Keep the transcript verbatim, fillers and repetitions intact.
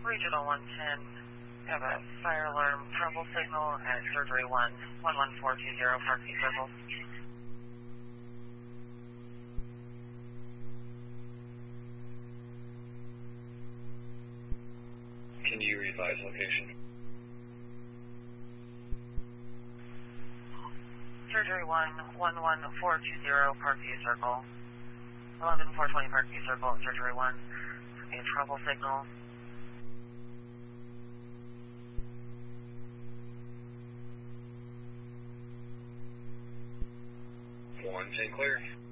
Regional one ten, have a fire alarm trouble signal at Surgery one, one one four two zero Parkview Circle. Can you revise location? Surgery one, one one four two zero Parkview Circle. eleven four twenty Parkview Circle, Surgery one. A trouble signal. one ten clear.